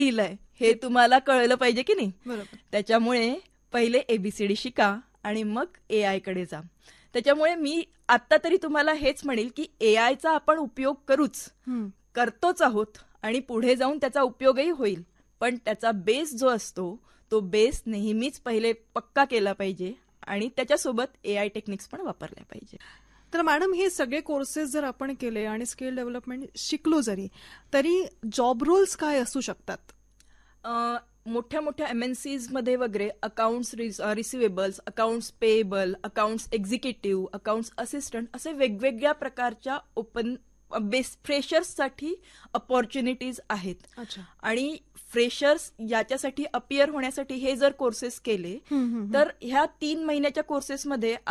लिहिलंय हे तुम्हाला कळलं पाहिजे की नाही. बरोबर. त्याच्यामुळे पहिले ABCD शिका आणि मग AI कडे जा. त्याच्यामुळे मी आता तरी तुम्हाला हेच म्हणेल की AIचा आपण उपयोग करूच, करतोच आहोत आणि पुढे जाऊन त्याचा उपयोगही होईल. पण त्याचा बेस जो असतो तो बेस नेहमीच पहिले पक्का केला पाहिजे आणि त्याच्यासोबत AI टेक्निक्स पण वापरल्या पाहिजे. तर मॅडम हे सगळे कोर्सेस जर आपण केले आणि स्किल डेव्हलपमेंट शिकलो जरी तरी जॉब रोल्स काय असू शकतात? मोठ्या मोठ्या MNCs मध्ये वगैरे accounts receivables, accounts payable, accounts executive, accounts assistant असे वेगवेगळ्या प्रकारच्या ओपन फ्रेशर्ससाठी अपॉर्च्युनिटीज आहेत. आणि फ्रेशर्स याच्यासाठी अपियर होण्यासाठी हे जर कोर्सेस केले तर ह्या 3 महिन्याच्या कोर्सेसमध्ये